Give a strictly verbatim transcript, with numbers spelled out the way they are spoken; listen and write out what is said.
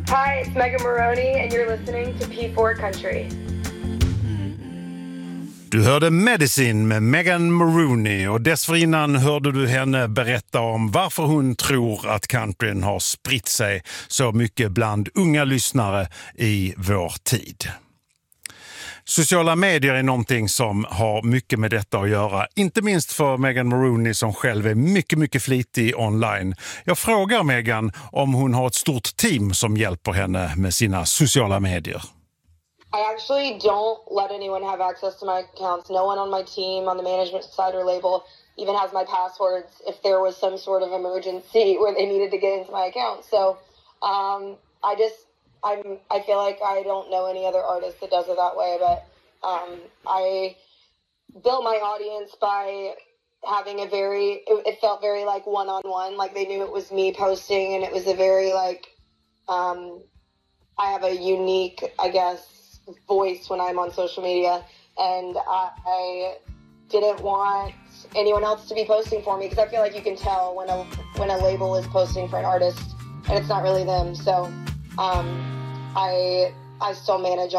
Hi, it's Megan Maroney and you're listening to P four Country. Du hörde Medicine med Megan Maroney och dessförinnan hörde du henne berätta om varför hon tror att countryn har spritt sig så mycket bland unga lyssnare i vår tid. Sociala medier är någonting som har mycket med detta att göra. Inte minst för Megan Maroney som själv är mycket, mycket flitig online. Jag frågar Megan om hon har ett stort team som hjälper henne med sina sociala medier. I actually don't let anyone have access to my accounts. No one on my team, on the management side or label, even has my passwords if there was some sort of emergency where they needed to get into my account. So um, I just... I'm, I feel like I don't know any other artist that does it that way, but um, I built my audience by having a very, it, it felt very like one-on-one, like they knew it was me posting, and it was a very like, um, I have a unique, I guess, voice when I'm on social media, and I, I didn't want anyone else to be posting for me, because I feel like you can tell when a, when a label is posting for an artist, and it's not really them, so... Um, I I still manage